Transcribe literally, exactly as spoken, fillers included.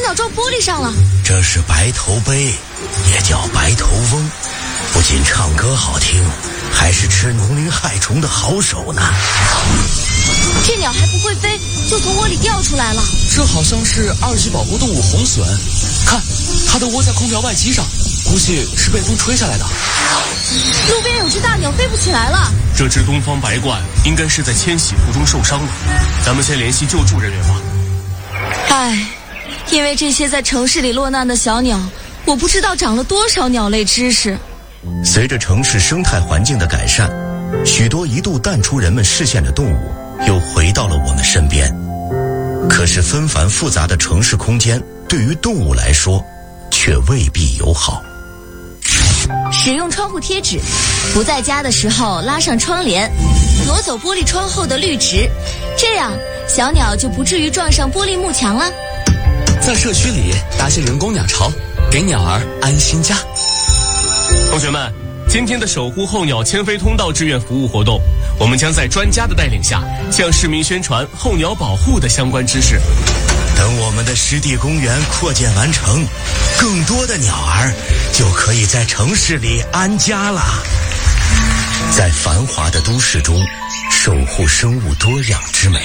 鸟撞玻璃上了。 这是白头杯，也叫白头翁，不仅唱歌好听，还是吃农林害虫的好手呢。 这鸟还不会飞，就从窝里掉出来了。 这好像是二级保护动物红隼，看，它的窝在空调外机上，估计是被风吹下来的。 路边有只大鸟飞不起来了。 这只东方白鹳应该是在迁徙途中受伤了，咱们先联系救助人员吧。 唉，因为这些在城市里落难的小鸟，我不知道长了多少鸟类知识。 随着城市生态环境的改善，许多一度淡出人们视线的动物又回到了我们身边。可是纷繁复杂的城市空间对于动物来说却未必友好。 使用窗户贴纸，不在家的时候拉上窗帘，挪走玻璃窗后的绿植，这样小鸟就不至于撞上玻璃幕墙了。 在社区里搭些人工鸟巢，给鸟儿安心家。 同学们，今天的守护候鸟迁飞通道志愿服务活动，我们将在专家的带领下，向市民宣传候鸟保护的相关知识。 等我们的湿地公园扩建完成，更多的鸟儿就可以在城市里安家了。在繁华的都市中，守护生物多样之美，